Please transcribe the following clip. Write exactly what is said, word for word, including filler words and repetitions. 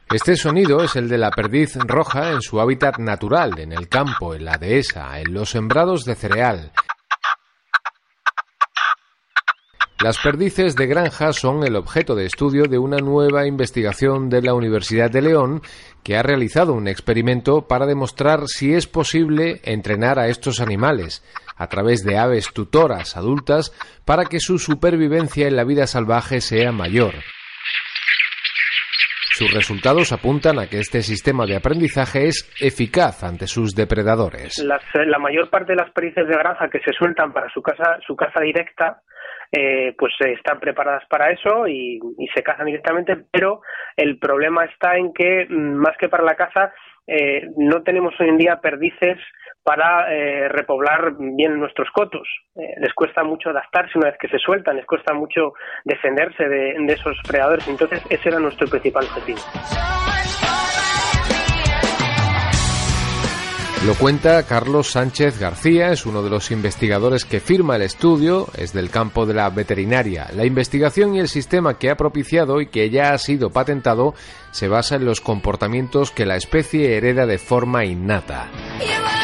Este sonido es el de la perdiz roja en su hábitat natural, en el campo, en la dehesa, en los sembrados de cereal. Las perdices de granja son el objeto de estudio de una nueva investigación de la Universidad de León, que ha realizado un experimento para demostrar si es posible entrenar a estos animales a través de aves tutoras adultas para que su supervivencia en la vida salvaje sea mayor. Sus resultados apuntan a que este sistema de aprendizaje es eficaz ante sus depredadores. Las, la mayor parte de las perdices de granja que se sueltan para su caza, su caza directa, eh, pues eh, están preparadas para eso y, y se cazan directamente, pero el problema está en que, más que para la caza, eh, no tenemos hoy en día perdices para eh, repoblar bien nuestros cotos. Eh, les cuesta mucho adaptarse una vez que se sueltan, les cuesta mucho defenderse de, de esos predadores. Entonces ese era nuestro principal objetivo. Lo cuenta Carlos Sánchez García, es uno de los investigadores que firma el estudio, es del campo de la veterinaria. La investigación y el sistema que ha propiciado y que ya ha sido patentado se basa en los comportamientos que la especie hereda de forma innata.